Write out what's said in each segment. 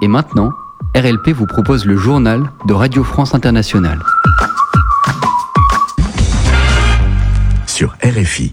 Et maintenant, RLP vous propose le journal de Radio France Internationale. Sur RFI.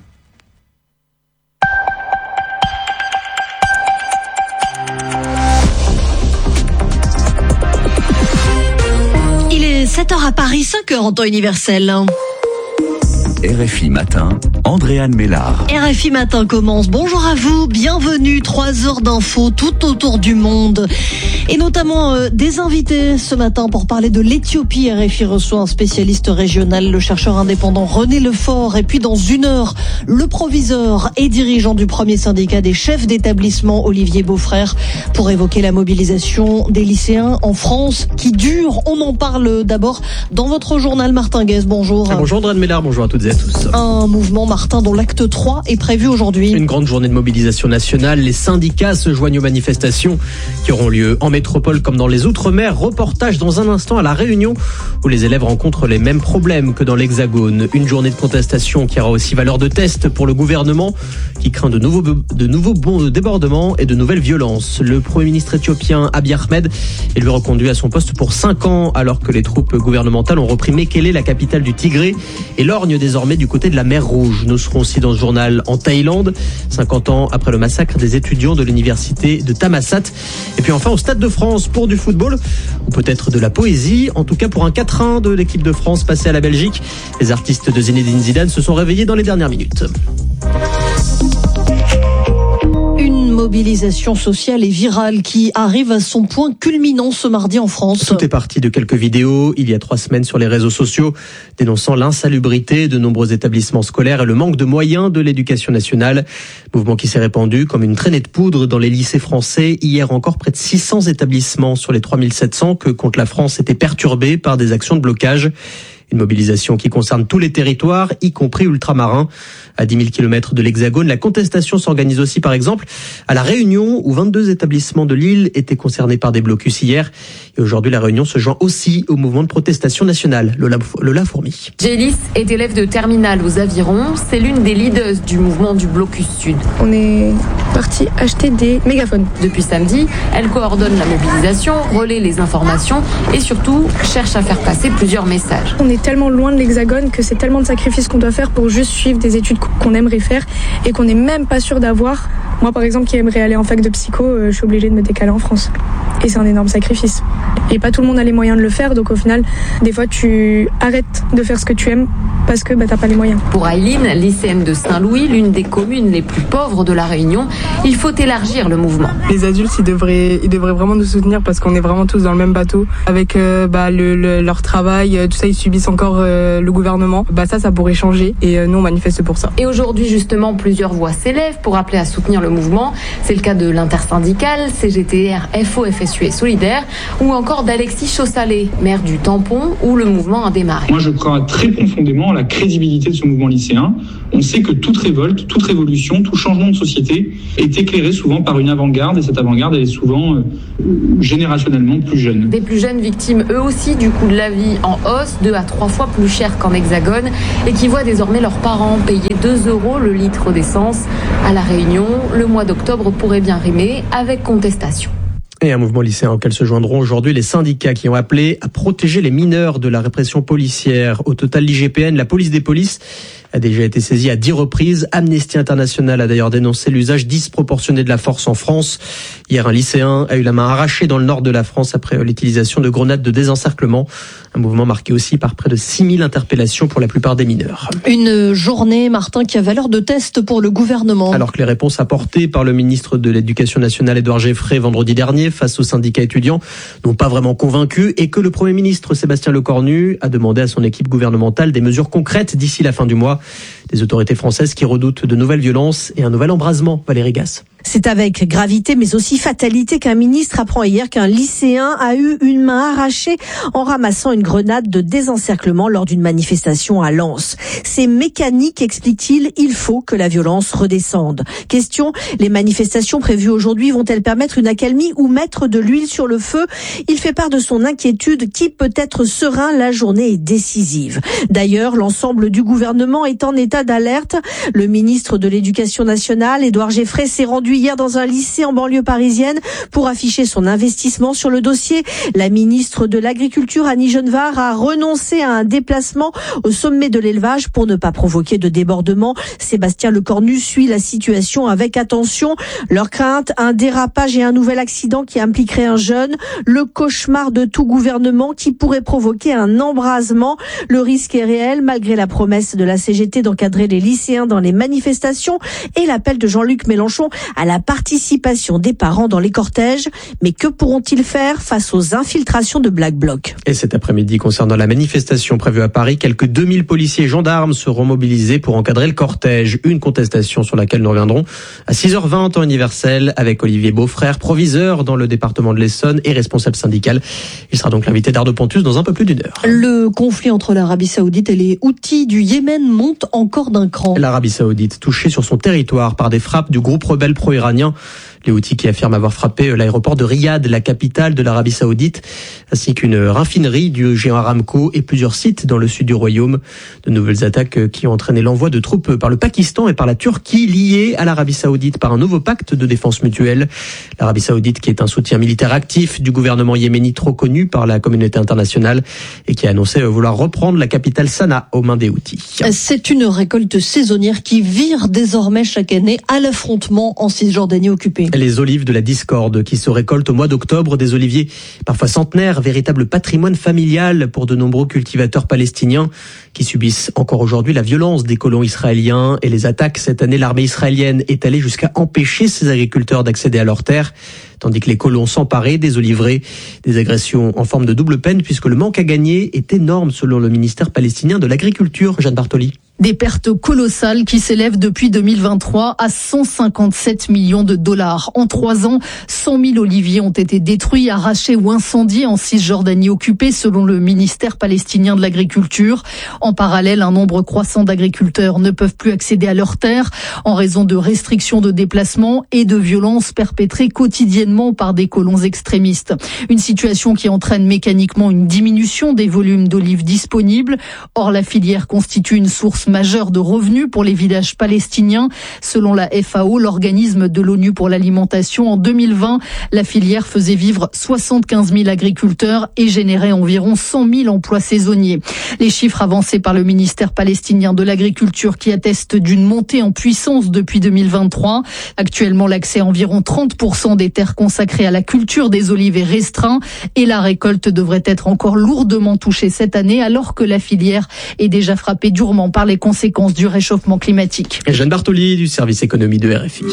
Il est 7h à Paris, 5h en temps universel. RFI Matin, Andréane Mélard. RFI Matin commence. Bonjour à vous, bienvenue. 3 heures d'infos tout autour du monde. Et notamment des invités ce matin pour parler de l'Éthiopie. RFI reçoit un spécialiste régional, le chercheur indépendant René Lefort. Et puis dans 1 heure, le proviseur et dirigeant du premier syndicat des chefs d'établissement, Olivier Beaufrère, pour évoquer la mobilisation des lycéens en France qui dure. On en parle d'abord dans votre journal. Martin Guez, bonjour. Bonjour Andréane Mélard, bonjour à toutes et à tous. Un mouvement, Martin, dont l'acte 3 est prévu aujourd'hui. Une grande journée de mobilisation nationale. Les syndicats se joignent aux manifestations qui auront lieu en métropole comme dans les Outre-mer. Reportage dans un instant à La Réunion où les élèves rencontrent les mêmes problèmes que dans l'Hexagone. Une journée de contestation qui aura aussi valeur de test pour le gouvernement qui craint de nouveaux bons débordements et de nouvelles violences. Le Premier ministre éthiopien Abiy Ahmed est lui reconduit à son poste pour 5 ans alors que les troupes gouvernementales ont repris Mekele, la capitale du Tigré, et lorgnent désormais du côté de la mer Rouge. Nous serons aussi dans ce journal en Thaïlande, 50 ans après le massacre des étudiants de l'université de Thammasat. Et puis enfin au Stade de France pour du football, ou peut-être de la poésie, en tout cas pour un 4-1 de l'équipe de France passé à la Belgique. Les artistes de Zinedine Zidane se sont réveillés dans les dernières minutes. Une mobilisation sociale et virale qui arrive à son point culminant ce mardi en France. Tout est parti de quelques vidéos il y a 3 semaines sur les réseaux sociaux dénonçant l'insalubrité de nombreux établissements scolaires et le manque de moyens de l'éducation nationale. Mouvement qui s'est répandu comme une traînée de poudre dans les lycées français. Hier encore, près de 600 établissements sur les 3700 que compte la France étaient perturbés par des actions de blocage. Une mobilisation qui concerne tous les territoires, y compris ultramarins. À 10 000 km de l'Hexagone, la contestation s'organise aussi par exemple à La Réunion où 22 établissements de l'île étaient concernés par des blocus hier. Et aujourd'hui, La Réunion se joint aussi au mouvement de protestation nationale. Lola Fourmi. Gélis est élève de terminale aux Avirons. C'est l'une des leaders du mouvement du blocus sud. On est parti acheter des mégaphones. Depuis samedi, elle coordonne la mobilisation, relaie les informations et surtout cherche à faire passer plusieurs messages. On est tellement loin de l'Hexagone que c'est tellement de sacrifices qu'on doit faire pour juste suivre des études qu'on aimerait faire et qu'on n'est même pas sûr d'avoir. Moi par exemple qui aimerais aller en fac de psycho, je suis obligée de me décaler en France. Et c'est un énorme sacrifice. Et pas tout le monde a les moyens de le faire, donc au final, des fois tu arrêtes de faire ce que tu aimes parce que t'as pas les moyens. Pour Aileen, lycéenne de Saint-Louis, l'une des communes les plus pauvres de La Réunion, il faut élargir le mouvement. Les adultes, ils devraient vraiment nous soutenir parce qu'on est vraiment tous dans le même bateau. Avec leur travail, tout ça, ils subissent encore le gouvernement. Ça pourrait changer et nous, on manifeste pour ça. Et aujourd'hui, justement, plusieurs voix s'élèvent pour appeler à soutenir le mouvement. C'est le cas de l'intersyndicale, CGTR, FO, FSU et Solidaire, ou encore d'Alexis Chaussalet, maire du Tampon, où le mouvement a démarré. Moi, je crois très profondément à la crédibilité de ce mouvement lycéen. On sait que toute révolte, toute révolution, tout changement de société est éclairé souvent par une avant-garde, et cette avant-garde, elle est souvent générationnellement plus jeune. Des plus jeunes victimes, eux aussi, du coût de la vie en hausse, 2 à 3 fois plus cher qu'en Hexagone, et qui voient désormais leurs parents payer 2 € le litre d'essence. À La Réunion, le mois d'octobre pourrait bien rimer avec contestation. Et un mouvement lycéen auquel se joindront aujourd'hui les syndicats qui ont appelé à protéger les mineurs de la répression policière. Au total, l'IGPN, la police des polices, a déjà été saisie à 10 reprises. Amnesty International a d'ailleurs dénoncé l'usage disproportionné de la force en France. Hier, un lycéen a eu la main arrachée dans le nord de la France après l'utilisation de grenades de désencerclement. Un mouvement marqué aussi par près de 6000 interpellations pour la plupart des mineurs. Une journée, Martin, qui a valeur de test pour le gouvernement. Alors que les réponses apportées par le ministre de l'Éducation nationale, Édouard Geoffrey, vendredi dernier, face aux syndicats étudiants, n'ont pas vraiment convaincu et que le Premier ministre, Sébastien Lecornu, a demandé à son équipe gouvernementale des mesures concrètes d'ici la fin du mois. Des autorités françaises qui redoutent de nouvelles violences et un nouvel embrasement. Valérie Gasse. C'est avec gravité mais aussi fatalité qu'un ministre apprend hier qu'un lycéen a eu une main arrachée en ramassant une grenade de désencerclement lors d'une manifestation à Lens. C'est mécanique, explique-t-il, il faut que la violence redescende. Question, les manifestations prévues aujourd'hui vont-elles permettre une accalmie ou mettre de l'huile sur le feu? Il fait part de son inquiétude. Qui peut être serein? La journée est décisive. D'ailleurs, l'ensemble du gouvernement est en état d'alerte. Le ministre de l'Éducation nationale, Édouard Geoffrey, s'est rendu attendu hier dans un lycée en banlieue parisienne pour afficher son investissement sur le dossier. La ministre de l'Agriculture, Annie Genevard, a renoncé à un déplacement au sommet de l'élevage pour ne pas provoquer de débordement. Sébastien Lecornu suit la situation avec attention. Leur crainte, un dérapage et un nouvel accident qui impliquerait un jeune. Le cauchemar de tout gouvernement qui pourrait provoquer un embrasement. Le risque est réel malgré la promesse de la CGT d'encadrer les lycéens dans les manifestations et l'appel de Jean-Luc Mélenchon à la participation des parents dans les cortèges. Mais que pourront-ils faire face aux infiltrations de Black Bloc? Et cet après-midi, concernant la manifestation prévue à Paris, quelques 2000 policiers et gendarmes seront mobilisés pour encadrer le cortège. Une contestation sur laquelle nous reviendrons à 6h20 temps universel avec Olivier Beaufrère, proviseur dans le département de l'Essonne et responsable syndical. Il sera donc l'invité d'Arnaud Pontus dans un peu plus d'une heure. Le conflit entre l'Arabie Saoudite et les Houthis du Yémen monte encore d'un cran. L'Arabie Saoudite touchée sur son territoire par des frappes du groupe rebelle pro-iranien. Les Houthis qui affirment avoir frappé l'aéroport de Riyad, la capitale de l'Arabie Saoudite, ainsi qu'une raffinerie du géant Aramco et plusieurs sites dans le sud du royaume. De nouvelles attaques qui ont entraîné l'envoi de troupes par le Pakistan et par la Turquie liées à l'Arabie Saoudite par un nouveau pacte de défense mutuelle. L'Arabie Saoudite qui est un soutien militaire actif du gouvernement yéménite reconnu par la communauté internationale et qui a annoncé vouloir reprendre la capitale Sanaa aux mains des Houthis. C'est une récolte saisonnière qui vire désormais chaque année à l'affrontement en Cisjordanie occupée. Les olives de la discorde qui se récoltent au mois d'octobre, des oliviers parfois centenaires, véritable patrimoine familial pour de nombreux cultivateurs palestiniens qui subissent encore aujourd'hui la violence des colons israéliens et les attaques. Cette année, l'armée israélienne est allée jusqu'à empêcher ces agriculteurs d'accéder à leurs terres, tandis que les colons s'emparaient des oliveraies. Des agressions en forme de double peine puisque le manque à gagner est énorme selon le ministère palestinien de l'Agriculture. Jeanne Bartoli. Des pertes colossales qui s'élèvent depuis 2023 à 157 millions de dollars. En 3 ans, 100 000 oliviers ont été détruits, arrachés ou incendiés en Cisjordanie occupée, selon le ministère palestinien de l'Agriculture. En parallèle, un nombre croissant d'agriculteurs ne peuvent plus accéder à leurs terres en raison de restrictions de déplacement et de violences perpétrées quotidiennement par des colons extrémistes. Une situation qui entraîne mécaniquement une diminution des volumes d'olives disponibles. Or, la filière constitue une source majeure de revenus pour les villages palestiniens. Selon la FAO, l'organisme de l'ONU pour l'alimentation, en 2020, la filière faisait vivre 75 000 agriculteurs et générait environ 100 000 emplois saisonniers. Les chiffres avancés par le ministère palestinien de l'Agriculture qui attestent d'une montée en puissance depuis 2023. Actuellement, l'accès à environ 30% des terres consacrées à la culture des olives est restreint et la récolte devrait être encore lourdement touchée cette année alors que la filière est déjà frappée durement par les conséquences du réchauffement climatique. Et Jeanne Bartoli du service économie de RFI.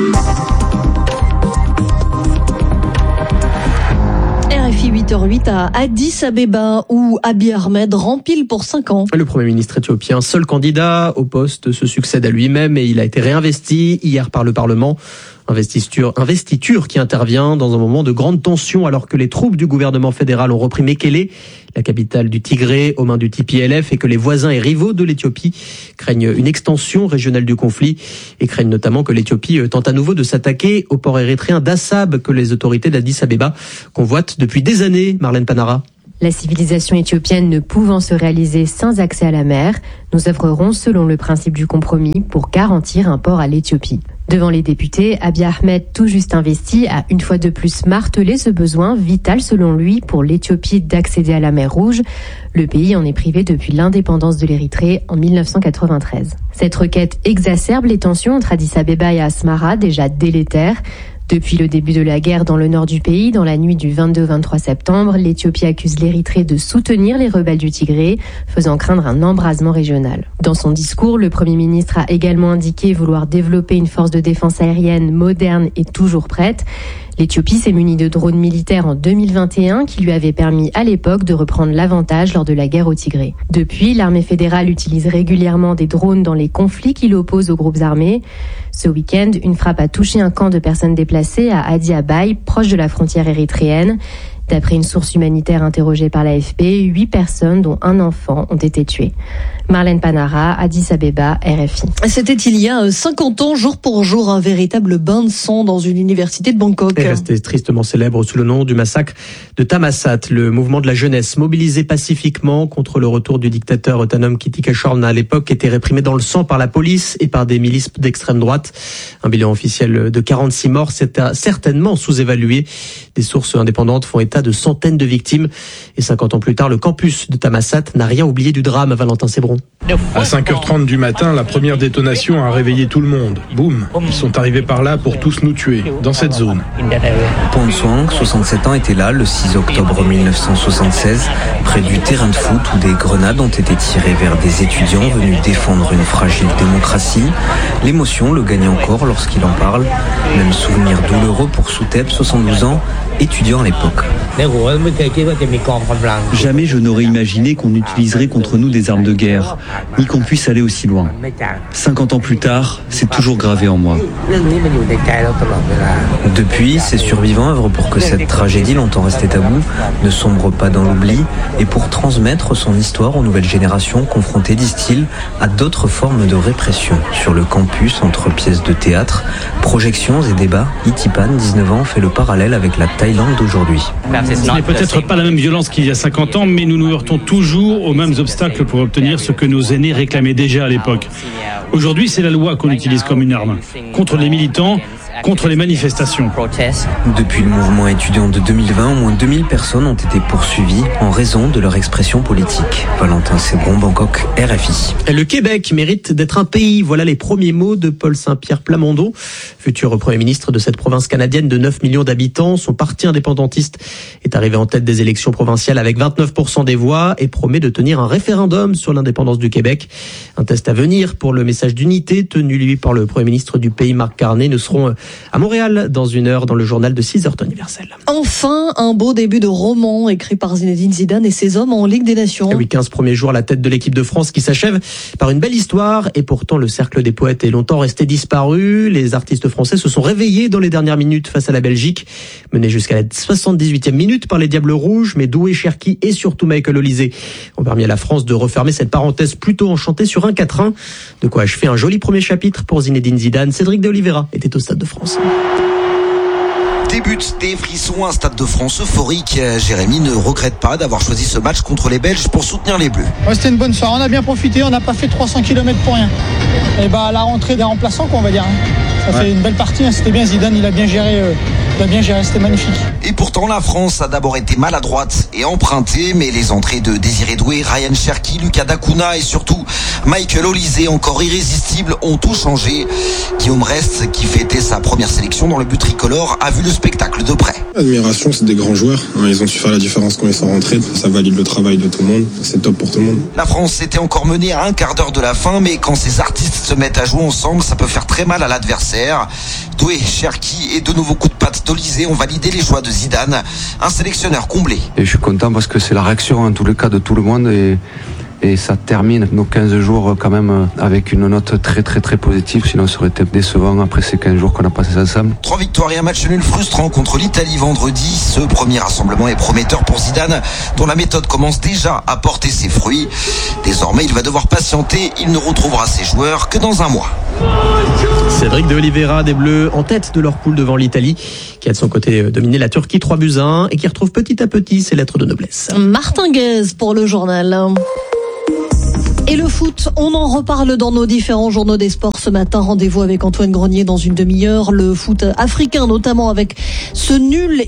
RFI 8h08 à Addis Abeba où Abiy Ahmed rempile pour 5 ans. Le Premier ministre éthiopien, seul candidat au poste, se succède à lui-même et il a été réinvesti hier par le Parlement. Investiture qui intervient dans un moment de grande tension alors que les troupes du gouvernement fédéral ont repris Mekele, la capitale du Tigré, aux mains du TPLF et que les voisins et rivaux de l'Éthiopie craignent une extension régionale du conflit et craignent notamment que l'Éthiopie tente à nouveau de s'attaquer au port érythréen d'Assab que les autorités d'Addis Abeba convoitent depuis des années. Marlène Panara. La civilisation éthiopienne ne pouvant se réaliser sans accès à la mer, nous œuvrerons selon le principe du compromis pour garantir un port à l'Éthiopie. Devant les députés, Abiy Ahmed, tout juste investi, a une fois de plus martelé ce besoin vital selon lui pour l'Éthiopie d'accéder à la mer Rouge. Le pays en est privé depuis l'indépendance de l'Érythrée en 1993. Cette requête exacerbe les tensions entre Addis Abeba et Asmara, déjà délétères. Depuis le début de la guerre dans le nord du pays, dans la nuit du 22 au 23 septembre, l'Éthiopie accuse l'Érythrée de soutenir les rebelles du Tigré, faisant craindre un embrasement régional. Dans son discours, le Premier ministre a également indiqué vouloir développer une force de défense aérienne moderne et toujours prête. L'Éthiopie s'est munie de drones militaires en 2021 qui lui avaient permis à l'époque de reprendre l'avantage lors de la guerre au Tigré. Depuis, l'armée fédérale utilise régulièrement des drones dans les conflits qui l'opposent aux groupes armés. Ce week-end, une frappe a touché un camp de personnes déplacées à Adi Abaye, proche de la frontière érythréenne. D'après une source humanitaire interrogée par l'AFP, 8 personnes, dont un enfant, ont été tuées. Marlène Panara, Addis Abeba, RFI. C'était il y a 50 ans, jour pour jour, un véritable bain de sang dans une université de Bangkok. Et resté tristement célèbre sous le nom du massacre de Thammasat, le mouvement de la jeunesse mobilisé pacifiquement contre le retour du dictateur Thanom Kittika Chorna à l'époque était réprimé dans le sang par la police et par des milices d'extrême droite. Un bilan officiel de 46 morts, c'est certainement sous-évalué. Des sources indépendantes font état de centaines de victimes. Et 50 ans plus tard, le campus de Thammasat n'a rien oublié du drame. Valentin Sébron. À 5h30 du matin, la première détonation a réveillé tout le monde. Boum, ils sont arrivés par là pour tous nous tuer, dans cette zone. Pong Swang, 67 ans, était là le 6 octobre 1976, près du terrain de foot où des grenades ont été tirées vers des étudiants venus défendre une fragile démocratie. L'émotion le gagne encore lorsqu'il en parle. Même souvenir douloureux pour Soutep, 72 ans, étudiant à l'époque. Jamais je n'aurais imaginé qu'on utiliserait contre nous des armes de guerre, ni qu'on puisse aller aussi loin. 50 ans plus tard, c'est toujours gravé en moi. Depuis, ces survivants œuvrent pour que cette tragédie, longtemps restée taboue, ne sombre pas dans l'oubli et pour transmettre son histoire aux nouvelles générations confrontées, disent-ils, à d'autres formes de répression. Sur le campus, entre pièces de théâtre, projections et débats, Itipan, 19 ans, fait le parallèle avec la Thaïlande d'aujourd'hui. Ce n'est peut-être pas la même violence qu'il y a 50 ans, mais nous nous heurtons toujours aux mêmes obstacles pour obtenir ce que nos aînés réclamaient déjà à l'époque. Aujourd'hui, c'est la loi qu'on utilise comme une arme, contre les militants, contre les manifestations. Depuis le mouvement étudiant de 2020, au moins 2000 personnes ont été poursuivies en raison de leur expression politique. Valentin Sébron, Bangkok, RFI. Le Québec mérite d'être un pays. Voilà les premiers mots de Paul Saint-Pierre Plamondon, futur Premier ministre de cette province canadienne de 9 millions d'habitants. Son parti indépendantiste est arrivé en tête des élections provinciales avec 29% des voix et promet de tenir un référendum sur l'indépendance du Québec. Un test à venir pour le message d'unité tenu lui par le Premier ministre du pays, Marc Carney. Nous serons à Montréal dans une heure dans le journal de 6h temps universel. Enfin, un beau début de roman écrit par Zinedine Zidane et ses hommes en Ligue des Nations. Oui, 15 premiers jours à la tête de l'équipe de France qui s'achève par une belle histoire et pourtant le cercle des poètes est longtemps resté disparu. Les artistes français se sont réveillés dans les dernières minutes face à la Belgique, menés jusqu'à la 78e minute par les Diables Rouges, mais Doué, Cherki et surtout Michael Olysée ont permis à la France de refermer cette parenthèse plutôt enchantée sur un 4-1. De quoi achever un joli premier chapitre pour Zinedine Zidane. Cédric de Oliveira était au Stade de France. Débute des frissons, un Stade de France euphorique. Jérémy ne regrette pas d'avoir choisi ce match contre les Belges pour soutenir les Bleus. Ouais, c'était une bonne soirée, on a bien profité, on n'a pas fait 300 km pour rien. Et la rentrée des remplaçants, quoi, on va dire. Ça fait une belle partie, c'était bien Zidane, il a bien géré, c'était magnifique. Et pourtant, la France a d'abord été maladroite et empruntée, mais les entrées de Désiré Doué, Ryan Cherki, Lucas Dacuna et surtout Michael Olysée, encore irrésistible, ont tout changé. Guillaume Rest, qui fêtait sa première sélection dans le but tricolore, a vu le spectacle de près. Admiration, c'est des grands joueurs. Ils ont su faire la différence quand ils sont rentrés. Ça valide le travail de tout le monde. C'est top pour tout le monde. La France était encore menée à un quart d'heure de la fin, mais quand ces artistes se mettent à jouer ensemble, ça peut faire très mal à l'adversaire. Doué, Cherki et de nouveaux coups de patte d'Olysée ont validé les choix de Zidane, un sélectionneur comblé. Et je suis content parce que c'est la réaction en tous les cas de tout le monde et ça termine nos 15 jours quand même avec une note très très très positive, sinon ça aurait été décevant après ces 15 jours qu'on a passés ensemble. 3 victoires et un match nul frustrant contre l'Italie vendredi. Ce premier rassemblement est prometteur pour Zidane, dont la méthode commence déjà à porter ses fruits. Désormais, il va devoir patienter, il ne retrouvera ses joueurs que dans un mois. Cédric de Oliveira, des Bleus en tête de leur poule devant l'Italie, qui a de son côté dominé la Turquie 3-1 et qui retrouve petit à petit ses lettres de noblesse. Martin Guez pour le journal. Et le foot, on en reparle dans nos différents journaux des sports ce matin. Rendez-vous avec Antoine Grenier dans une demi-heure. Le foot africain notamment avec ce nul